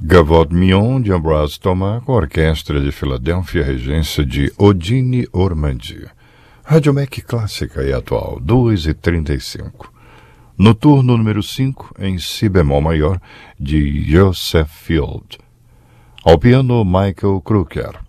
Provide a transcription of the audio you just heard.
Gavotte Mignon, de Ambroise Thomas, com a Orquestra de Filadélfia, regência de Odine Ormandy. Rádio MEC clássica e atual, 2h35. Noturno número 5, em si bemol maior, de Joseph Field. Ao piano, Michael Kruker.